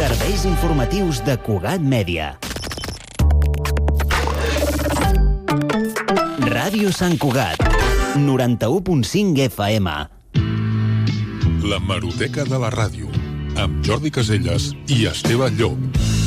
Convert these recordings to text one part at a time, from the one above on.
Serveis informatius de Cugat Mèdia. Ràdio Sant Cugat, 91.5 FM. L'hemeroteca de la ràdio, amb Jordi Caselles i Esteve Llop.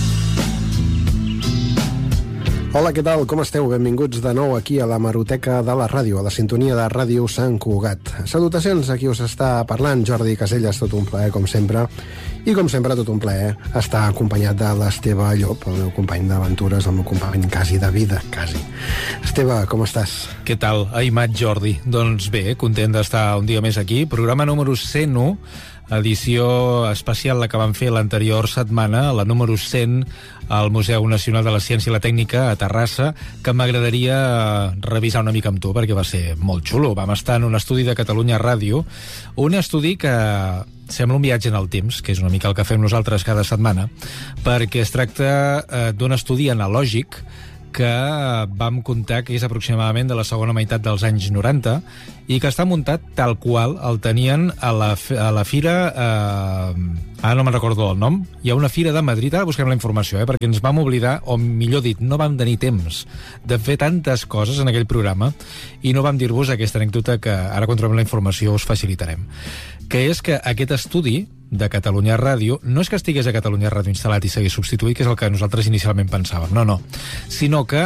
Hola, què tal? Com esteu? Benvinguts de nou aquí a l'hemeroteca de la ràdio, a la sintonia de Ràdio Sant Cugat. Salutacions, aquí us està parlant Jordi Caselles, tot un plaer, com sempre. I com sempre, tot un plaer estar acompanyat de l'Esteve Llop, el meu company d'aventures, el meu company quasi de vida, quasi. Esteve, com estàs? Què tal? Aimat Jordi. Doncs bé, content d'estar un dia més aquí. Programa número 101, edició especial la que vam fer l'anterior setmana, la número 100, al Museu Nacional de la Ciència i la Tècnica a Terrassa, que m'agradaria revisar una mica amb tu, perquè va ser molt xulo. Vam estar en un estudi de Catalunya Ràdio, un estudi que sembla un viatge en el temps, que és una mica el que fem nosaltres cada setmana, perquè es tracta d'un estudi analògic que vam comptar que és aproximadament de la segona meitat dels anys 90 i que està muntat tal qual el tenien a la fira... Ara no me'n recordo el nom. Hi ha una fira de Madrid, ara busquem la informació, perquè ens vam oblidar, o millor dit, no vam tenir temps de fer tantes coses en aquell programa i no vam dir-vos aquesta anècdota que ara quan trobem la informació us facilitarem. Que és que aquest estudi de Catalunya Ràdio no és que estigués a Catalunya Ràdio instal·lat i s'hagués substituït, que és el que nosaltres inicialment pensàvem, no, sinó que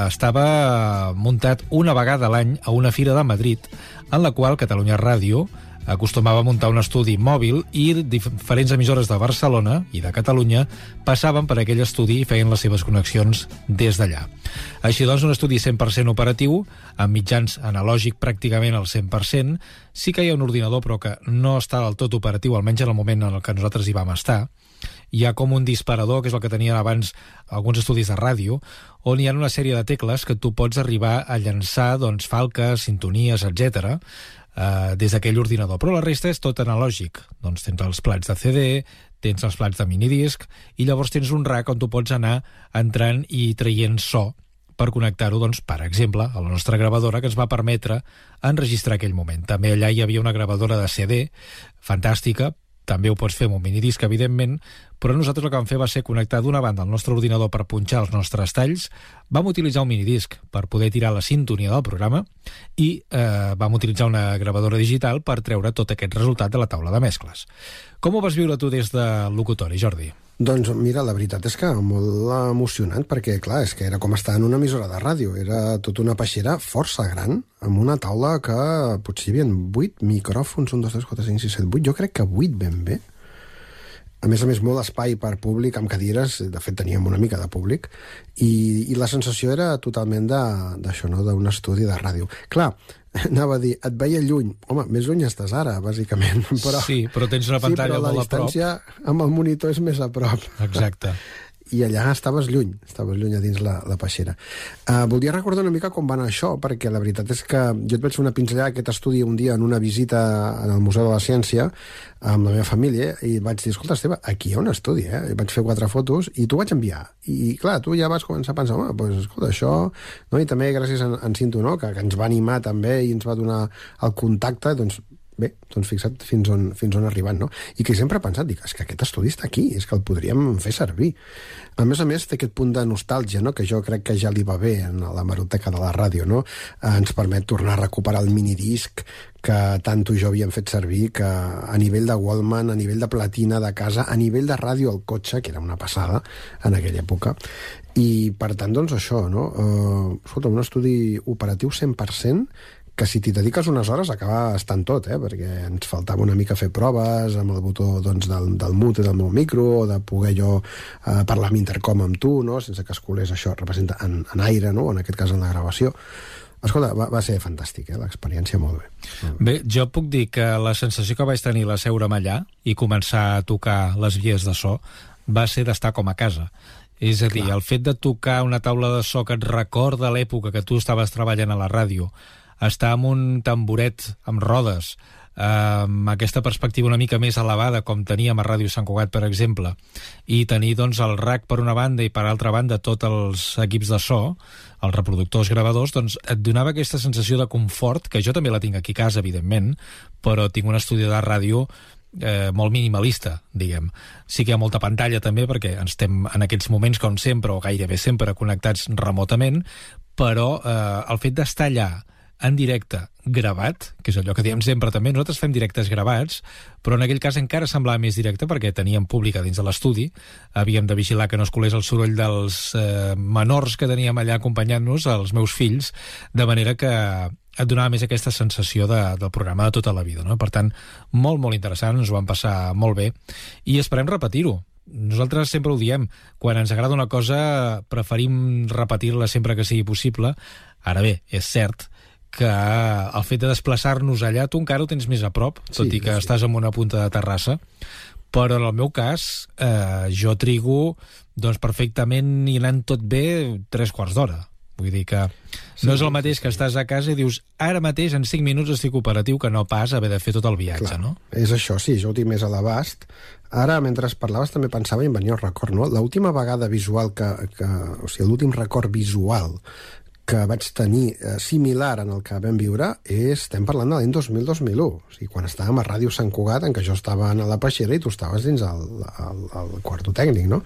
estava muntat una vegada a l'any a una fira de Madrid, en la qual Catalunya Ràdio acostumava a muntar un estudi mòbil i diferents emissores de Barcelona i de Catalunya passaven per aquell estudi i feien les seves connexions des d'allà. Així doncs, un estudi 100% operatiu, amb mitjans analògic pràcticament al 100%, sí que hi ha un ordinador però que no està del tot operatiu, almenys en el moment en el que nosaltres hi vam estar. Hi ha com un disparador, que és el que tenien abans alguns estudis de ràdio, on hi ha una sèrie de tecles que tu pots arribar a llançar falques, sintonies, etc. Des d'aquell ordinador, però la resta és tot analògic. Doncs tens els plats de CD, tens els plats de minidisc i llavors tens un rack on tu pots anar entrant i traient so per connectar-ho, doncs, per exemple, a la nostra gravadora, que ens va permetre enregistrar aquell moment. També allà hi havia una gravadora de CD fantàstica, també ho pots fer amb un minidisc, evidentment, però nosaltres el que vam fer va ser connectar d'una banda el nostre ordinador per punxar els nostres talls, vam utilitzar un minidisc per poder tirar la sintonia del programa i vam utilitzar una gravadora digital per treure tot aquest resultat de la taula de mescles. Com ho vas viure tu des de locutori, Jordi? Doncs mira, la veritat és que molt emocionant, perquè clar, és que era com estar en una emissora de ràdio, era tota una peixera força gran, amb una taula que potser hi havia 8 micròfons, 1, 2, 3, 4, 5, 6, 7, 8, jo crec que 8 ben bé. A més, molt espai per públic, amb cadires, de fet teníem una mica de públic, i la sensació era totalment d'això, no?, d'un estudi de ràdio. Clar, anava a dir, et veia lluny. Home, més lluny estàs ara, bàsicament. Però, sí, però tens una pantalla molt a prop. Sí, però la distància amb el monitor és més a prop. Exacte. I allà estaves lluny a dins la peixera. Voldria recordar una mica com va anar això, perquè la veritat és que jo et vaig fer una pinzellada aquest estudi un dia en una visita al Museu de la Ciència amb la meva família i vaig dir, escolta, Esteve, aquí hi ha un estudi, I vaig fer 4 fotos i t'ho vaig enviar. I clar, tu ja vas començar a pensar, home, doncs escolta, això... No? I també gràcies a en Cinto, no?, que ens va animar també i ens va donar el contacte, doncs bé, doncs fixa't fins on arribant, no? I que sempre he pensat, dic, és que aquest estudi està aquí, és que el podríem fer servir. A més, té aquest punt de nostàlgia, no?, que jo crec que ja li va bé en l'hemeroteca de la ràdio, no? Ens permet tornar a recuperar el minidisc que tant tu i jo havíem fet servir, que a nivell de Walkman, a nivell de platina de casa, a nivell de ràdio al cotxe, que era una passada en aquella època. I, per tant, doncs això, no? Escolta, un estudi operatiu 100%, que si t'hi dediques unes hores acaba estant tot, perquè ens faltava una mica fer proves amb el botó doncs, del mute del meu micro, o de poder jo parlar amb intercom amb tu, no?, sense que es colés això, representa en aire, no?, en aquest cas en la gravació. Escolta, va ser fantàstic, l'experiència molt bé. Bé, jo puc dir que la sensació que vaig tenir la seure'm allà i començar a tocar les vies de so va ser d'estar com a casa. És a dir, el fet de tocar una taula de so que et recorda l'època que tu estaves treballant a la ràdio, estar amb un tamboret amb rodes, amb aquesta perspectiva una mica més elevada com teníem a Ràdio Sant Cugat, per exemple, i tenir doncs el rack per una banda i per altra banda tots els equips de so, els reproductors gravadors, doncs et donava aquesta sensació de confort, que jo també la tinc aquí a casa, evidentment, però tinc un estudi de ràdio molt minimalista, diguem. Sí que hi ha molta pantalla també, perquè estem en aquests moments, com sempre, o gairebé sempre, connectats remotament, però el fet d'estar allà en directe gravat, que és allò que diem sempre també, nosaltres fem directes gravats, però en aquell cas encara semblava més directe perquè teníem pública dins de l'estudi, havíem de vigilar que no es colés el soroll dels menors que teníem allà acompanyant-nos, els meus fills, de manera que et donava més aquesta sensació del programa de tota la vida, no? Per tant, molt, molt interessant, ens ho vam passar molt bé, i esperem repetir-ho. Nosaltres sempre ho diem, quan ens agrada una cosa preferim repetir-la sempre que sigui possible. Ara bé, és cert que el fet de desplaçar-nos allà tu encara ho tens més a prop, tot i que estàs en una punta de Terrassa, però en el meu cas jo trigo doncs, perfectament i anant tot bé 3/4 d'hora. Vull dir que no és el mateix que estàs a casa i dius ara mateix en 5 minuts estic operatiu que no pas haver de fer tot el viatge. Clar, no? És això, sí, jo ho tinc més a l'abast. Ara, mentre parlaves, també pensava i em venia el record, no? L'última vegada visual o sigui, l'últim record visual que vaig tenir similar en el que vam viure estem parlant de l'any 2000-2001, o sigui, quan estàvem a Ràdio Sant Cugat, en què jo estava a la peixera i tu estaves dins el quarto tècnic, no?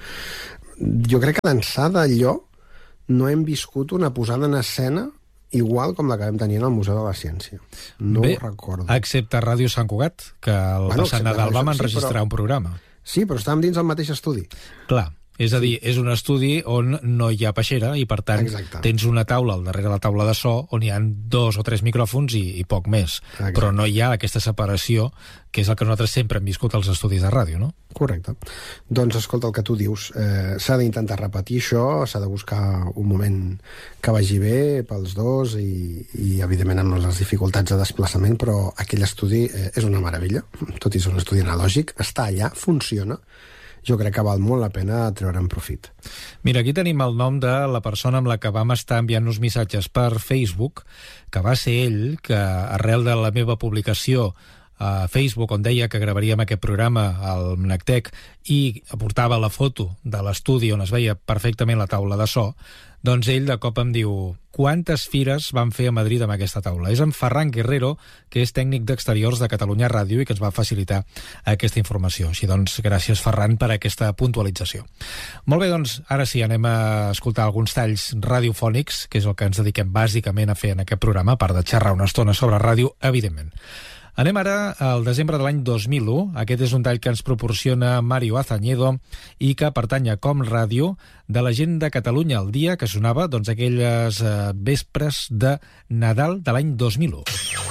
Jo crec que d'ençà d'allò no hem viscut una posada en escena igual com la que vam tenir al Museu de la Ciència. No ho recordo. Excepte Ràdio Sant Cugat, que el passat Nadal vam enregistrar un programa. Sí, però estàvem dins el mateix estudi. Clar. És a dir, és un estudi on no hi ha peixera i, per tant, tens una taula al darrere la taula de so on hi ha 2 o 3 micròfons i poc més. Exacte. Però no hi ha aquesta separació que és el que nosaltres sempre hem viscut als estudis de ràdio, no? Correcte. Doncs, escolta, el que tu dius, s'ha d'intentar repetir això, s'ha de buscar un moment que vagi bé pels dos i evidentment, amb les dificultats de desplaçament, però aquell estudi és una meravella, tot i ser un estudi analògic, està allà, funciona. Jo crec que val molt la pena treure'n profit. Mira, aquí tenim el nom de la persona amb la que vam estar enviant-nos missatges per Facebook, que va ser ell, que arrel de la meva publicació a Facebook, on deia que gravaríem aquest programa al Mnectec i aportava la foto de l'estudi on es veia perfectament la taula de so, doncs ell de cop em diu: quantes fires van fer a Madrid amb aquesta taula? És en Ferran Guerrero, que és tècnic d'exteriors de Catalunya Ràdio i que ens va facilitar aquesta informació. Així doncs, gràcies, Ferran, per aquesta puntualització. Molt bé, doncs, ara sí, anem a escoltar alguns talls radiofònics, que és el que ens dediquem bàsicament a fer en aquest programa, a part de xerrar una estona sobre ràdio, evidentment. Anem ara al desembre de l'any 2001. Aquest és un tall que ens proporciona Mario Azañedo i que pertany a Com Ràdio, de la gent de Catalunya al dia, que sonava doncs aquelles vespres de Nadal de l'any 2001.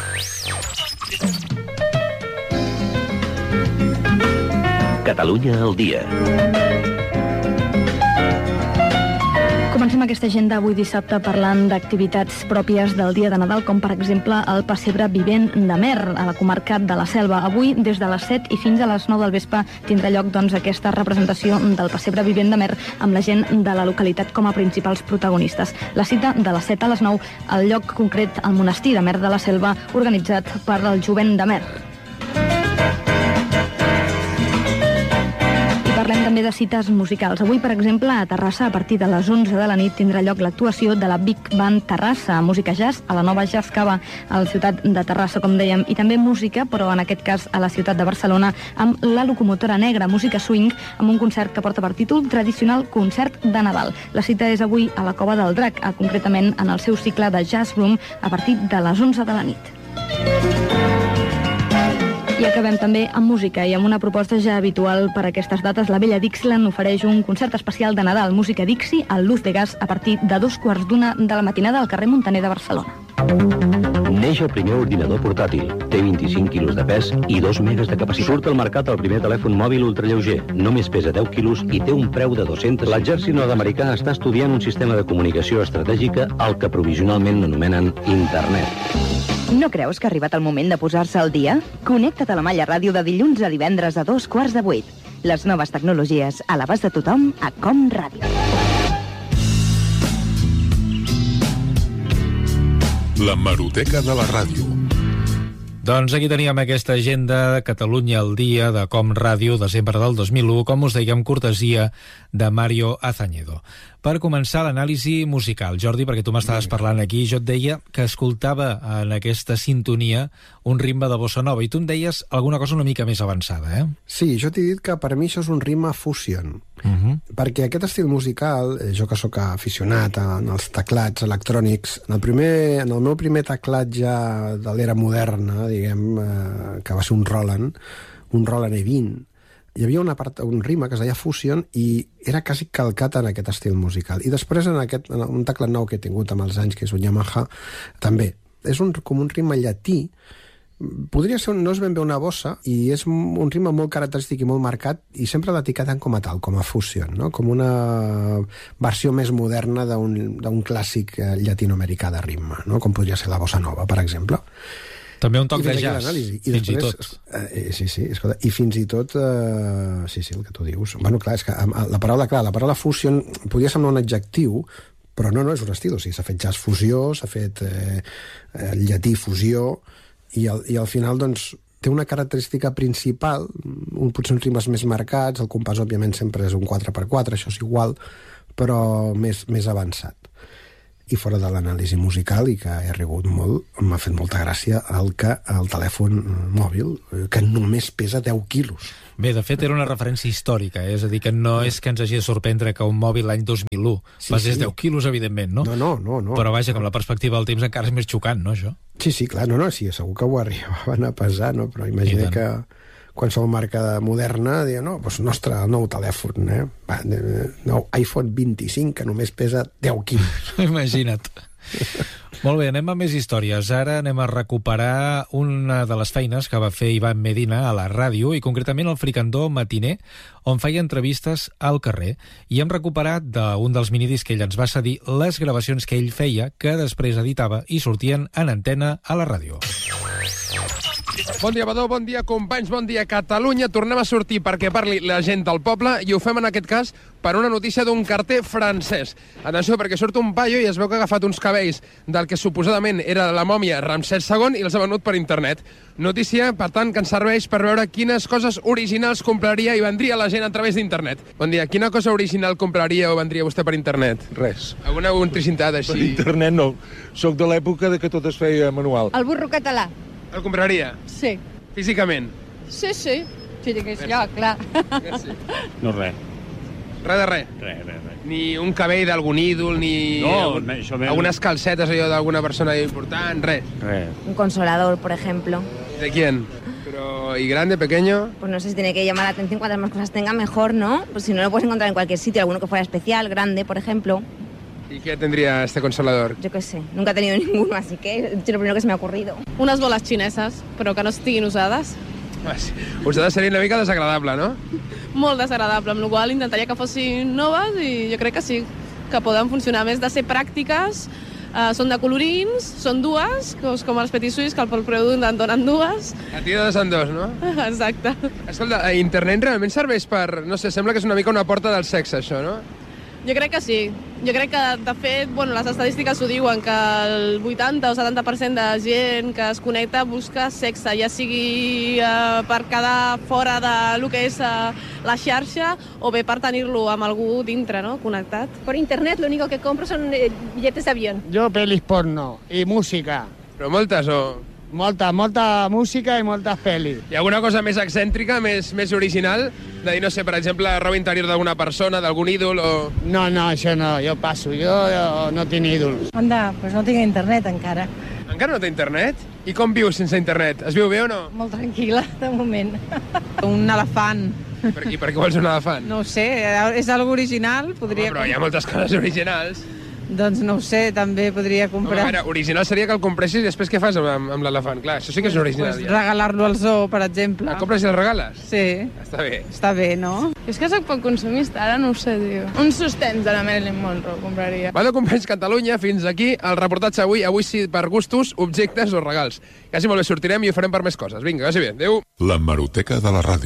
Catalunya al dia. Comencem aquesta agenda avui dissabte parlant d'activitats pròpies del dia de Nadal, com per exemple el pessebre vivent d'Amer, a la comarca de la Selva. Avui, des de les 7 i fins a les 9 del vespre, tindrà lloc aquesta representació del pessebre vivent d'Amer amb la gent de la localitat com a principals protagonistes. La cita de les 7 a les 9, al lloc concret, al monestir d'Amer de la Selva, organitzat per el Jovent d'Amer. Parlem també de cites musicals. Avui, per exemple, a Terrassa, a partir de les 11 de la nit, tindrà lloc l'actuació de la Big Band Terrassa, música jazz a la nova Jazz Cava, a la ciutat de Terrassa, com dèiem, i també música, però en aquest cas a la ciutat de Barcelona, amb la Locomotora Negra, música swing, amb un concert que porta per títol Tradicional Concert de Nadal. La cita és avui a la Cova del Drac, concretament en el seu cicle de Jazz Room, a partir de les 11 de la nit. I acabem també amb música i amb una proposta ja habitual per a aquestes dates. La Vella Dixieland ofereix un concert especial de Nadal, música Dixie, al Luz de Gas, a partir de 2:15 de la matinada al carrer Montaner de Barcelona. Neix el primer ordinador portàtil. Té 25 quilos de pes i 2 megas de capacitat. Surt al mercat el primer telèfon mòbil ultralleuger. Només pesa 10 quilos i té un preu de 200. L'exèrcit nord-americà està estudiant un sistema de comunicació estratègica al que provisionalment anomenen Internet. No creus que ha arribat el moment de posar-se al dia? Connecta't a la Malla Ràdio de dilluns a divendres a 7:15. Les noves tecnologies a l'abast de tothom a Com Ràdio. La Hemeroteca de la ràdio. Doncs aquí teníem aquesta agenda Catalunya al dia de Com Ràdio, desembre del 2001, com us dèiem, cortesia de Mario Azañedo. Per començar l'anàlisi musical, Jordi, perquè tu m'estaves parlant aquí, jo et deia que escoltava en aquesta sintonia un ritme de bossa nova, i tu em deies alguna cosa una mica més avançada, eh? Sí, jo t'he dit que per mi això és un ritme fusion, perquè aquest estil musical, jo que sóc aficionat als teclats electrònics, en el meu primer teclat ja de l'era moderna, diguem, que va ser un Roland E20, hi havia un ritme que es deia Fusion i era quasi calcat en aquest estil musical. I després en un teclat nou que he tingut amb els anys, que és un Yamaha, també. És com un ritme llatí. Podria ser, no és ben bé una bossa, i és un ritme molt característic i molt marcat, i sempre l'etiqueten com a tal, com a fusion, no? Com una versió més moderna d'un clàssic llatinoamericà de ritme, no? Com podria ser la bossa nova, per exemple. També un toc de jazz, fins i tot. Sí, escolta, i fins i tot... Sí, el que tu dius. Bueno, clar, és que la paraula fusion podria semblar un adjectiu, però no, és un estil. O sigui, s'ha fet jazz fusió, s'ha fet llatí fusió, i al final, doncs, té una característica principal, potser uns ritmes més marcats, el compàs, òbviament, sempre és un 4x4, això és igual, però més avançat. I fora de l'anàlisi musical, i que he rigut molt, m'ha fet molta gràcia el telèfon mòbil, que només pesa 10 quilos. Bé, de fet, era una referència històrica, és a dir, que no és que ens hagi de sorprendre que un mòbil l'any 2001 pesés 10 quilos, evidentment, no? No. Però vaja, com la perspectiva del temps encara és més xocant, no, això? Sí, clar, sí, segur que ho arribaven a pesar, no? Però imagina que qualsevol marca moderna deia, el nou telèfon, nou iPhone 25, que només pesa 10 quilos. Imagina't. Molt bé, anem a més històries. Ara anem a recuperar una de les feines que va fer Ivan Medina a la ràdio, i concretament al Fricandó matiner, on feia entrevistes al carrer. I hem recuperat d'un dels minidiscs que ell ens va cedir les gravacions que ell feia, que després editava i sortien en antena a la ràdio. Bon dia, Badó, bon dia, companys, bon dia, Catalunya. Tornem a sortir perquè parli la gent del poble, i ho fem en aquest cas per una notícia d'un carter francès. Atenció, perquè surt un paio i es veu que ha agafat uns cabells del que suposadament era la mòmia Ramsès II i els ha venut per internet. Notícia, per tant, que ens serveix per veure quines coses originals compraria i vendria la gent a través d'internet. Bon dia, quina cosa original compraria o vendria vostè per internet? Res. Alguna tricitada així? Per internet no. Soc de l'època de que tot es feia manual. El burro català. El compraria? Sí. Físicament? Sí. Si tingués lloc, clar. Sí. No, res. Res de res? Res. Ni un cabell d'algun ídol, ni algunes calcetes d'alguna persona important, res? Res. Un consolador, por ejemplo. ¿De quién? Pero, ¿y grande, pequeño? Pues no sé si tiene que llamar la atención, cuantas más cosas tenga, mejor, ¿no? Pues si no, lo puedes encontrar en cualquier sitio, alguno que fuera especial, grande, por ejemplo. ¿Y qué tendría este consolador? Yo qué sé, nunca he tenido ninguno, así que es lo primero que se me ha ocurrido. Unes boles xineses, però que no estiguin usades. Usades seria una mica desagradable, no? Molt desagradable, amb la qual cosa intentaria que fossin noves i jo crec que sí, que poden funcionar. A més de ser pràctiques, són de colorins, són dues, com els Petit Suisse, que pel preu d'un en donen dues. A ti de dos en dos, no? Exacte. Escolta, internet realment serveix per... No sé, sembla que és una mica una porta del sexe, això, no? Jo crec que sí. Jo crec que, de fet, les estadístiques ho diuen, que el 80 o 70% de gent que es connecta busca sexe, ja sigui per quedar fora de lo que és la xarxa o bé per tenir-lo amb algú dintre, no?, connectat. Por internet lo único que compro son billetes de avión. Jo pelis porno i música. Però moltes o...? Molta música i moltes pel·lis. Hi ha alguna cosa més excèntrica, més original? De dir, no sé, per exemple, roba interior d'alguna persona, d'algun ídol o... No, això no, jo passo. Jo no tinc ídols. Anda, pues no tinc internet encara. Encara no té internet? I com vius sense internet? Es viu bé o no? Molt tranquil·la, de moment. Un elefant. I per què vols un elefant? No ho sé, és algo original, podria... Home, però hi ha moltes coses originals. Doncs no ho sé, també podria comprar... Home, a veure, original seria que el compressis i després què fas amb l'elefant? Clar, això sí que és original. Pues regalar-lo al zoo, per exemple. El compres i el regales? Sí. Està bé. Està bé, no? És que soc poc consumista, ara no ho sé, tio. Uns sostens de la Marilyn Monroe compraria. Va de companys Catalunya, fins aquí el reportatge avui sí per gustos, objectes o regals. Quasi molt bé sortirem i ho farem per més coses. Vinga, quasi bé. Adéu. L'hemeroteca de la ràdio.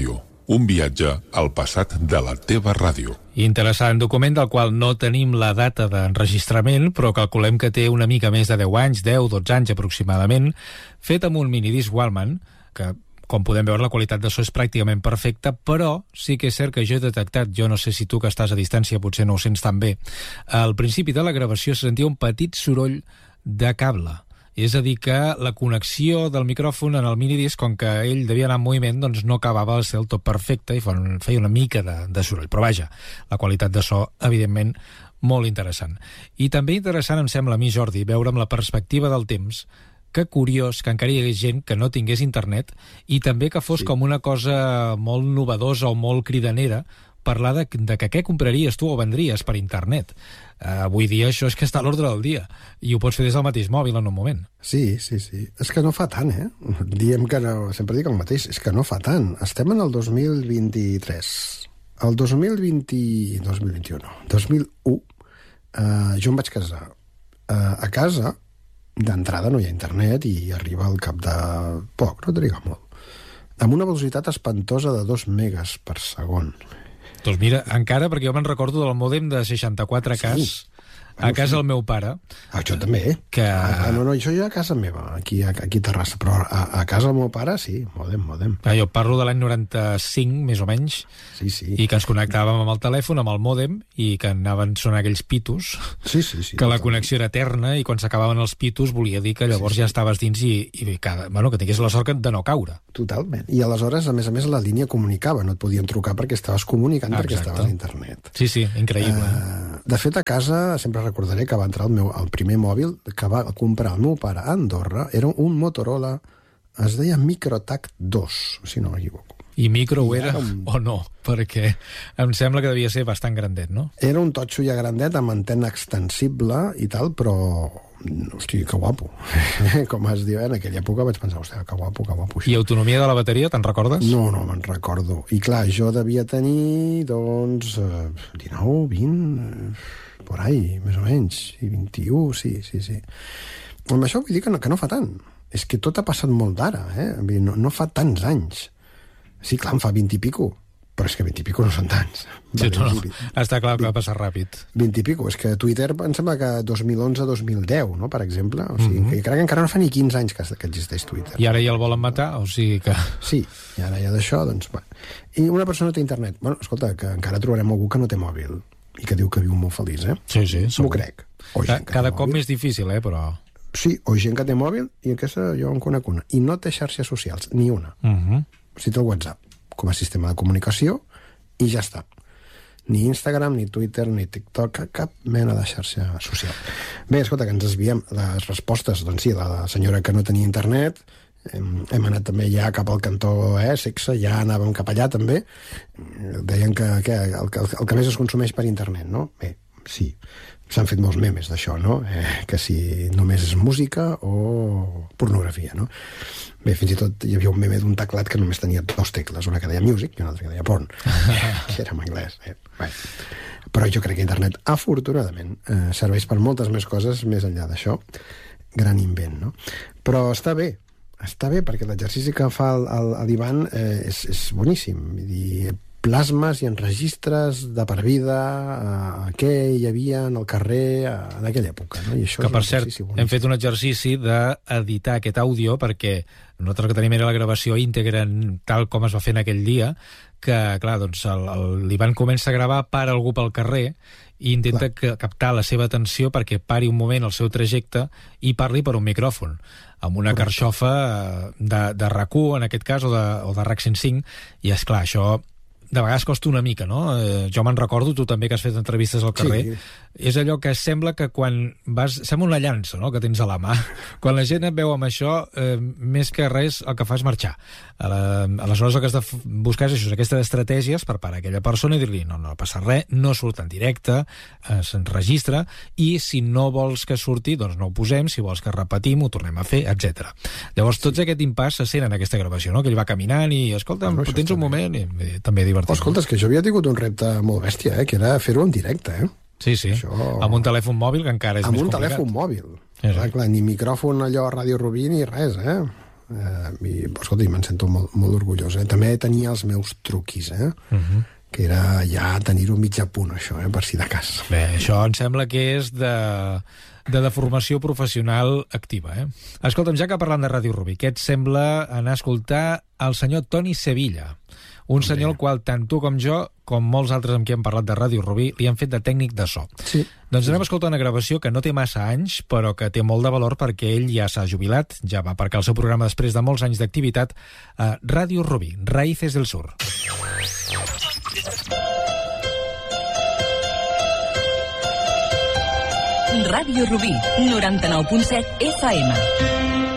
un viatge al passat de la teva ràdio. Interessant document del qual no tenim la data d'enregistrament, però calculem que té una mica més de 10 anys, 10-12 anys aproximadament, fet amb un minidisc Wallman, que, com podem veure, la qualitat de so és pràcticament perfecta, però sí que és cert que jo he detectat, jo no sé si tu que estàs a distància potser no ho sents tan bé, al principi de la gravació se sentia un petit soroll de cable. És a dir, que la connexió del micròfon en el minidisc, com que ell devia anar en moviment, doncs no acabava de ser el tot perfecte i feia una mica de soroll. Però vaja, la qualitat de so, evidentment, molt interessant. I també interessant, em sembla a mi, Jordi, veure amb la perspectiva del temps, que curiós que encara hi hagués gent que no tingués internet i també que fos com una cosa molt novedosa o molt cridanera parlar de que què compraries tu o vendries per internet. Avui dia això és que està a l'ordre del dia i ho pots fer des del mateix mòbil en un moment. Sí. És que no fa tant, Diem que no, sempre dic el mateix, és que no fa tant. Estem en el 2023. El 2021, jo em vaig casar. A casa, d'entrada no hi ha internet i arriba al cap de poc, no triga molt. Amb una velocitat espantosa de 2 megas per segon. Doncs mira, encara, perquè jo me'n recordo del mòdem de 64K a casa del meu pare. Jo també, que... No, això ja a casa meva, aquí a Terrassa, però a casa del meu pare sí, mòdem. Jo parlo de l'any 95, més o menys, i que ens connectàvem amb el telèfon, amb el mòdem, i que anaven sonant aquells pitos, que la connexió era eterna, i quan s'acabaven els pitos volia dir que llavors ja estaves dins i que tingués la sort de no caure. Totalment. I aleshores, a més, la línia comunicava, no et podien trucar perquè estaves comunicant, perquè estaves a internet. Sí, increïble. De fet, a casa sempre recordaré que va entrar el primer mòbil que va comprar el meu pare a Andorra, era un Motorola, es deia Microtac 2, si no m'equivoco. I micro ho era o no? Perquè em sembla que devia ser bastant grandet, no? Era un totxo ja grandet, amb antena extensible i tal, però... Hosti, que guapo. Com es diu, en aquella època vaig pensar, hosti, que guapo. I autonomia de la bateria, te'n recordes? No me'n recordo. I clar, jo devia tenir, doncs, 19, 20... por ahí, més o menys, i 21, sí. Amb això vull dir que no fa tant. És que tot ha passat molt d'ara, no fa tants anys. Sí, clar, em fa 20 i pico, però és que 20 i pico no són tants. Sí, està clar que va passar ràpid. 20 i pico, és que Twitter em sembla que 2011-2010, no?, per exemple. O sigui, que crec que encara no fa ni 15 anys que existeix Twitter. I ara ja el volen matar, o sigui que... Sí, i ara ja d'això, doncs... I una persona té internet. Bueno, escolta, que encara trobarem algú que no té mòbil i que diu que viu molt feliç, Sí, m'ho crec. Cada cop més difícil, però... Sí, o gent que té mòbil, i aquesta jo en conec una. I no té xarxes socials, ni una. Si té el WhatsApp com a sistema de comunicació, i ja està. Ni Instagram, ni Twitter, ni TikTok, cap mena de xarxa social. Bé, escolta, que ens desviem. Les respostes, doncs sí, la senyora que no tenia internet, hem anat també ja cap al cantó sexe, ja anàvem cap allà també. Deien que el que més es consumeix per internet, no? Bé, sí, s'han fet molts memes d'això, no? Que si només és música o pornografia, no? Bé, fins i tot hi havia un meme d'un teclat que només tenia 2 tecles, una que deia music i una altra que deia porn. Que era en anglès. Bé. Però jo crec que internet, afortunadament, serveix per moltes més coses més enllà d'això. Gran invent, no? Però està bé, perquè l'exercici que fa l'Ivan és boníssim. Vull dir, plasmes i enregistres de per vida què hi havia en el carrer en aquella època, no? I això que, per cert, hem fet un exercici d'editar aquest àudio perquè nosaltres que tenim era la gravació íntegra tal com es va fer en aquell dia, que, clar, doncs l'Ivan comença a gravar, para algú pel carrer i intenta captar la seva atenció perquè pari un moment el seu trajecte i parli per un micròfon, amb una carxofa de RAC1, en aquest cas, o de RAC 105, i, esclar, això de vegades costa una mica, no? Jo me'n recordo, tu també, que has fet entrevistes al carrer. Sí. És allò que sembla que quan vas... Sembla una llança, no?, que tens a la mà. Quan la gent et veu amb això, més que res, el que fa és marxar. Aleshores, el que has de buscar és això, aquestes estratègies per parar aquella persona i dir-li, no passa res, no surt en directe, s'enregistra, i si no vols que surti, doncs no ho posem, si vols que repetim, ho tornem a fer, etc. Llavors, tots aquest impàs se sent en aquesta gravació, no?, que ell va caminant i, escolta, tens un moment, i també divertit. Escolta, és que jo havia tingut un repte molt bèstia, que era fer-ho en directe, Sí, això... amb un telèfon mòbil, que encara és més complicat. Amb un telèfon mòbil. Clar, ni micròfon allò a Ràdio Rubí ni res, Escolta, me'n sento molt, molt orgullós. També tenia els meus truquis, que era ja tenir-ho mig a punt, això, per si de cas. Bé, això em sembla que és de formació professional activa, Escolta'm, ja que parlant de Ràdio Rubí, què et sembla anar a escoltar el senyor Toni Sevilla? Un senyor al qual tant tu com jo, com molts altres amb qui hem parlat de Ràdio Rubí, li han fet de tècnic de so. Sí. Doncs anem a escoltar una gravació que no té massa anys, però que té molt de valor perquè ell ja s'ha jubilat, ja va aparcar el seu programa després de molts anys d'activitat a Ràdio Rubí, Raíces del Sur. Ràdio Rubí, 99.7 FM.